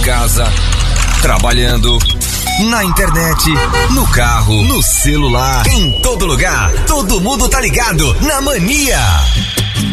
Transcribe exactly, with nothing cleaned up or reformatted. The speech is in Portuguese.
casa, trabalhando, na internet, no carro, no celular, em todo lugar. Todo mundo tá ligado na Mania.